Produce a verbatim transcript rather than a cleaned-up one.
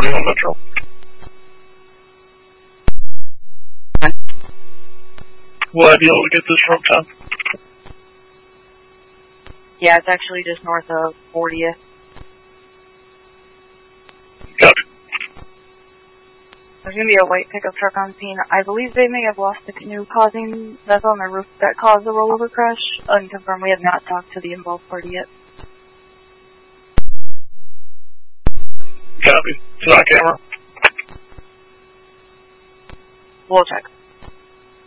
on Metro. Will I be able to get this from town? Yeah, it's actually just north of fortieth. Got it. There's going to be a white pickup truck on scene. I believe they may have lost the canoe causing that's on their roof that caused the rollover crash. Unconfirmed. We have not talked to the involved party yet. Copy. It's not camera. We'll check.